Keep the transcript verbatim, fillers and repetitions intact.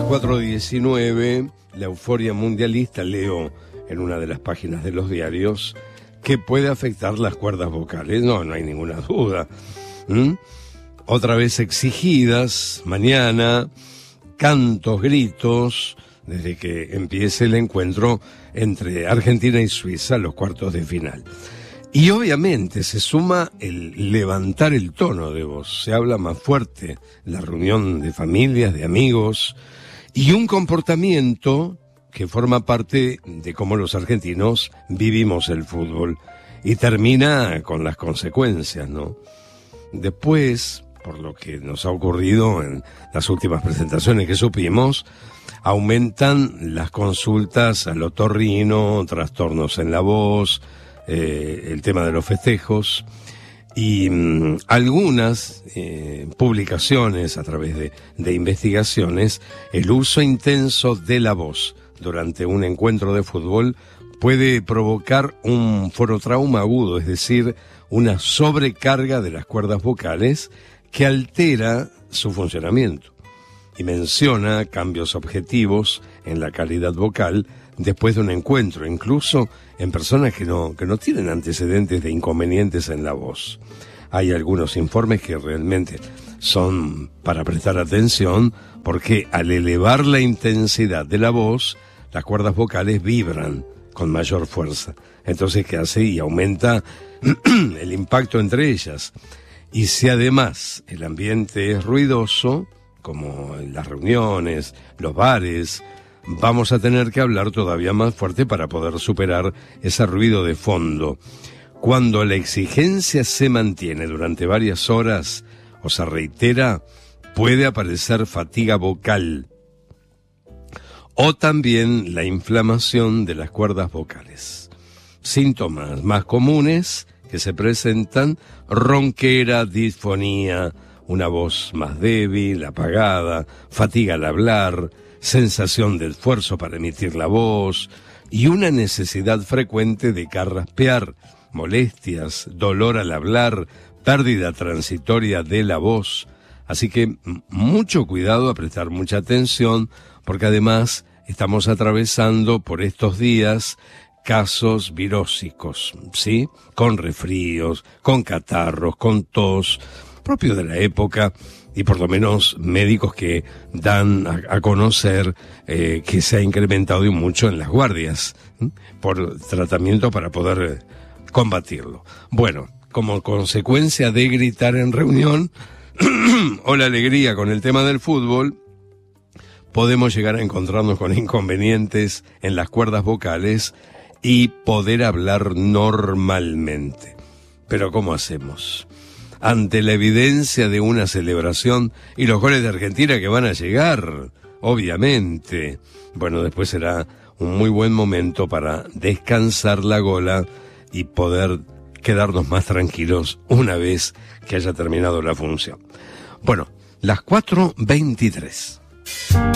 cuatro diecinueve, la euforia mundialista, leo en una de las páginas de los diarios, que puede afectar las cuerdas vocales. No, no hay ninguna duda. ¿Mm? Otra vez exigidas, mañana, cantos, gritos, desde que empiece el encuentro entre Argentina y Suiza, los cuartos de final. Y obviamente se suma el levantar el tono de voz, se habla más fuerte, la reunión de familias, de amigos, y un comportamiento que forma parte de cómo los argentinos vivimos el fútbol, y termina con las consecuencias, ¿no? Después, por lo que nos ha ocurrido en las últimas presentaciones que supimos, aumentan las consultas al otorrino, trastornos en la voz, eh, el tema de los festejos, y mmm, algunas eh, publicaciones a través de, de investigaciones, el uso intenso de la voz durante un encuentro de fútbol puede provocar un forotrauma agudo, es decir, una sobrecarga de las cuerdas vocales que altera su funcionamiento. Y menciona cambios objetivos en la calidad vocal después de un encuentro, incluso en personas que no, que no tienen antecedentes de inconvenientes en la voz. Hay algunos informes que realmente son para prestar atención, porque al elevar la intensidad de la voz, las cuerdas vocales vibran con mayor fuerza. Entonces, ¿qué hace? Y aumenta el impacto entre ellas. Y si además el ambiente es ruidoso, como en las reuniones, los bares, vamos a tener que hablar todavía más fuerte para poder superar ese ruido de fondo. Cuando la exigencia se mantiene durante varias horas o se reitera, puede aparecer fatiga vocal o también la inflamación de las cuerdas vocales. Síntomas más comunes que se presentan: ronquera, disfonía, una voz más débil, apagada, fatiga al hablar, sensación de esfuerzo para emitir la voz y una necesidad frecuente de carraspear, molestias, dolor al hablar, pérdida transitoria de la voz. Así que mucho cuidado, a prestar mucha atención, porque además estamos atravesando por estos días casos virósicos, ¿sí? Con resfríos, con catarros, con tos, propio de la época, y por lo menos médicos que dan a, a conocer eh, que se ha incrementado y mucho en las guardias, ¿sí? Por tratamiento para poder combatirlo. Bueno, como consecuencia de gritar en reunión o la alegría con el tema del fútbol, podemos llegar a encontrarnos con inconvenientes en las cuerdas vocales y poder hablar normalmente. Pero ¿cómo hacemos? Ante la evidencia de una celebración y los goles de Argentina que van a llegar, obviamente, bueno, después será un muy buen momento para descansar la gola y poder quedarnos más tranquilos una vez que haya terminado la función. Bueno, las cuatro veintitrés.